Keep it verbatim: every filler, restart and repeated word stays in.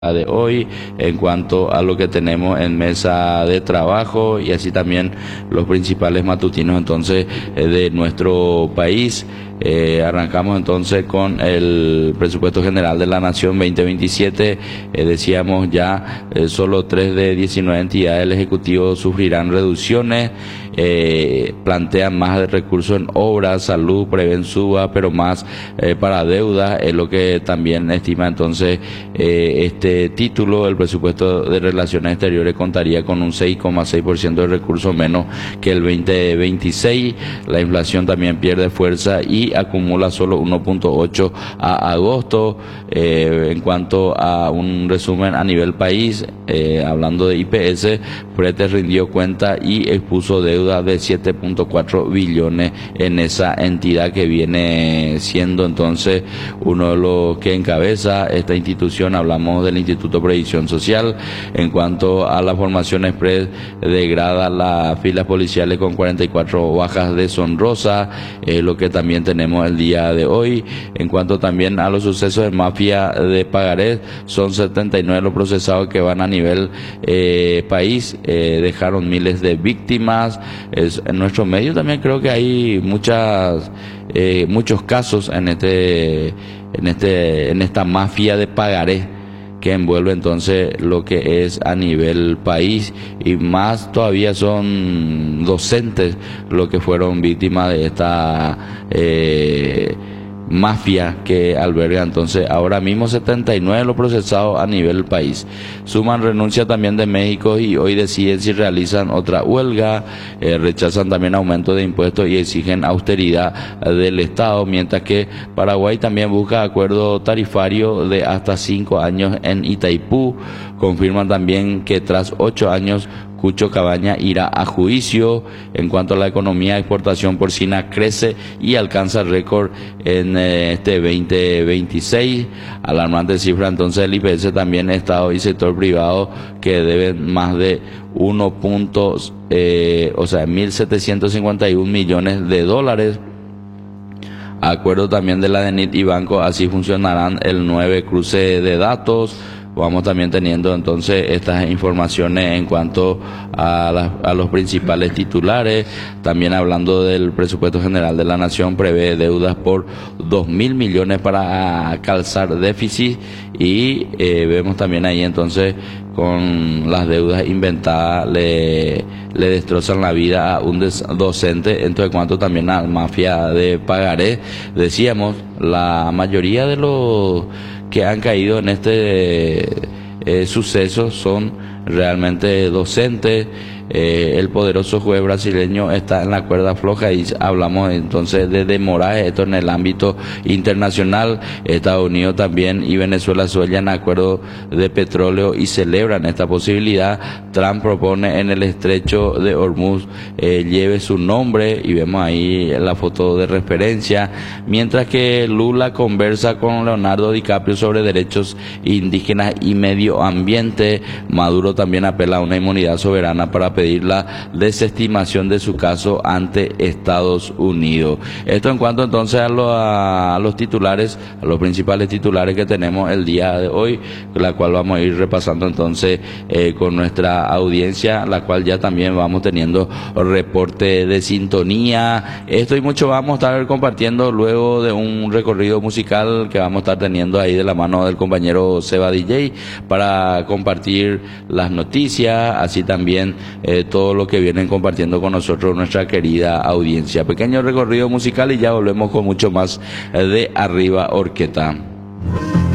de hoy en cuanto a lo que tenemos en mesa de trabajo y así también los principales matutinos entonces eh, de nuestro país. Eh, arrancamos entonces con el presupuesto general de la Nación veinte veintisiete. Eh, decíamos ya, eh, solo tres de diecinueve entidades del Ejecutivo sufrirán reducciones. Eh, plantean más de recursos en obras, salud, prevén suba, pero más eh, para deuda, es lo que también estima entonces eh, este título. El presupuesto de Relaciones Exteriores contaría con un seis coma seis por ciento de recursos menos que el veinte veintiséis. La inflación también pierde fuerza y acumula solo uno punto ocho a agosto. Eh, en cuanto a un resumen a nivel país, eh, hablando de I P S, Fretes rindió cuenta y expuso deuda de siete punto cuatro billones en esa entidad que viene siendo entonces uno de los que encabeza esta institución. Hablamos del Instituto Previsión Social. En cuanto a la formación express, degrada las filas policiales con cuarenta y cuatro bajas deshonrosas, es lo que también tenemos el día de hoy. En cuanto también a los sucesos de mafia de pagarés, son setenta y nueve los procesados que van a nivel eh, país, eh, dejaron miles de víctimas. Es, en nuestro medio también creo que hay muchas eh, muchos casos en este en este en esta mafia de pagarés que envuelve entonces lo que es a nivel país, y más todavía son docentes los que fueron víctimas de esta eh, mafia que alberga entonces ahora mismo setenta y nueve los procesados a nivel país. Suman renuncia también de México y hoy deciden si realizan otra huelga. Eh, rechazan también aumento de impuestos y exigen austeridad del Estado, mientras que Paraguay también busca acuerdo tarifario de hasta cinco años en Itaipú. Confirman también que tras ocho años Cucho Cabaña irá a juicio. En cuanto a la economía, exportación porcina crece y alcanza récord en eh, este veinte veintiséis. Alarmante cifra entonces el I P S, también Estado y sector privado que deben más de uno puntos, eh, o sea, mil setecientos cincuenta y un millones de dólares. Acuerdo también de la DENIT y banco, así funcionarán el nueve cruce de datos. Vamos también teniendo entonces estas informaciones en cuanto a, la, a los principales titulares. También hablando del presupuesto general de la Nación, prevé deudas por dos mil millones para calzar déficit, y eh, vemos también ahí entonces con las deudas inventadas le, le destrozan la vida a un des, docente, entonces cuanto también a la mafia de pagarés. Decíamos, la mayoría de los que han caído en este eh, suceso son realmente docentes. Eh, el poderoso juez brasileño está en la cuerda floja y hablamos entonces de demoraje, esto en el ámbito internacional. Estados Unidos también y Venezuela suellan acuerdo de petróleo y celebran esta posibilidad. Trump propone en el estrecho de Hormuz eh, lleve su nombre, y vemos ahí la foto de referencia, mientras que Lula conversa con Leonardo DiCaprio sobre derechos indígenas y medio ambiente. Maduro también apela a una inmunidad soberana para pedir la desestimación de su caso ante Estados Unidos. Esto en cuanto entonces a, lo, a los titulares, a los principales titulares que tenemos el día de hoy, la cual vamos a ir repasando entonces eh, con nuestra audiencia, la cual ya también vamos teniendo reporte de sintonía. Esto y mucho vamos a estar compartiendo luego de un recorrido musical que vamos a estar teniendo ahí de la mano del compañero Seba D J para compartir las noticias, así también Eh, todo lo que vienen compartiendo con nosotros nuestra querida audiencia. Pequeño recorrido musical y ya volvemos con mucho más de Arriba Orqueta.